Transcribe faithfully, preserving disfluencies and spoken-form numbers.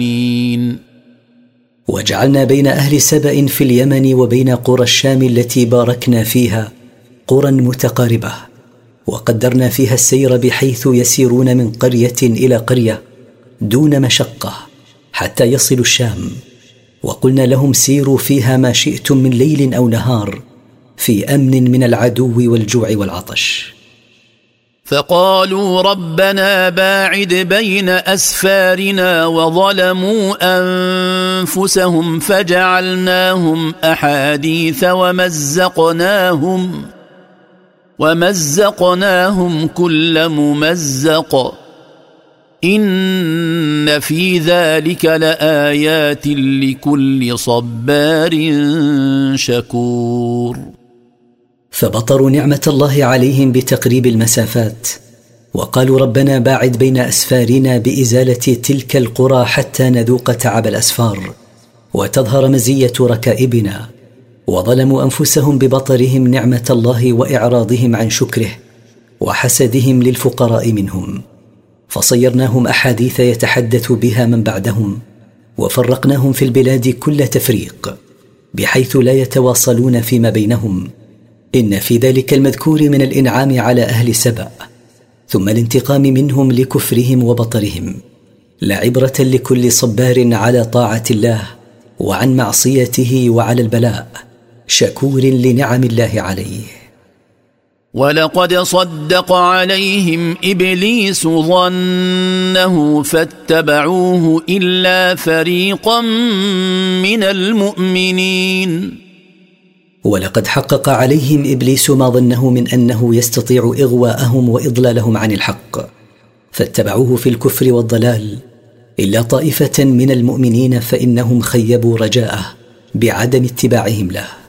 وجعلنا بين أهل سبأ في اليمن وبين قرى الشام التي باركنا فيها قرى متقاربة، وقدرنا فيها السير بحيث يسيرون من قرية إلى قرية دون مشقة حتى يصلوا الشام، وقلنا لهم سيروا فيها ما شئتم من ليل أو نهار في أمن من العدو والجوع والعطش. فقالوا ربنا باعد بين أسفارنا وظلموا أنفسهم فجعلناهم أحاديث ومزقناهم ومزقناهم كل ممزق إن في ذلك لآيات لكل صبار شكور. فبطروا نعمة الله عليهم بتقريب المسافات، وقالوا ربنا باعد بين أسفارنا بإزالة تلك القرى حتى نذوق تعب الأسفار وتظهر مزية ركائبنا، وظلموا أنفسهم ببطرهم نعمة الله وإعراضهم عن شكره وحسدهم للفقراء منهم، فصيرناهم أحاديث يتحدث بها من بعدهم، وفرقناهم في البلاد كل تفريق بحيث لا يتواصلون فيما بينهم. إن في ذلك المذكور من الإنعام على أهل سبأ ثم الانتقام منهم لكفرهم وبطرهم لعبرة لكل صبار على طاعة الله وعن معصيته وعلى البلاء شكور لنعم الله عليه. ولقد صدق عليهم إبليس ظنه فاتبعوه إلا فريقا من المؤمنين. ولقد حقق عليهم إبليس ما ظنه من أنه يستطيع إغواءهم وإضلالهم عن الحق، فاتبعوه في الكفر والضلال إلا طائفة من المؤمنين، فإنهم خيبوا رجاءه بعدم اتباعهم له.